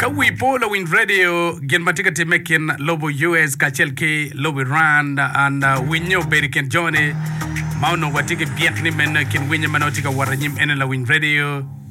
Kawi Polo Win Radio, Gen Matika Temekin, Lobo US, Kachelke, Lobo Rand, and Winyo Beriken Johnny, Mauno Watiki Biatnimen, Kin Winyamanotika Waranyim Enela Win Radio.